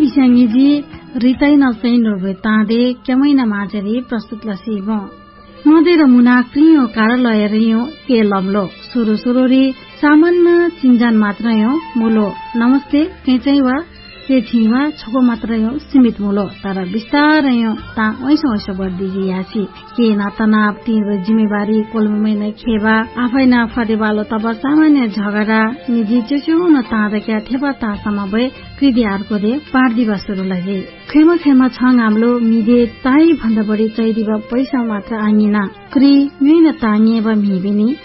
इस्याङिजी रितै नसैन रोबे ताँदे क्यामैना माझरी प्रस्तुत लसिब मदेर मुना क्रियो कार्यालय रियो के लम्लो सुरु सुरुरी सामान्य चिन्जान मात्र यो मुलो नमस्ते केचै वा के छिवा छोको मात्र यो सीमित मुलो तर बिस्तारै यो ता ओइसो ओइसो बढ्दी यासी के न तनाव तीव्र जिम्मेवारी कोलमै नै खेबा आफै न फदेबालो तब सामान्य झगडा निजी चुचु न ताँदका थेपा तासम्म भए कृदियारको दे पार्दिबा सुरु लगे खेमा छङ हाम्रो मिदे ताई भन्दा बढी चाहिदिबा पैसा मात्र आङिना क्रि मिन तानिएबा मिबिनी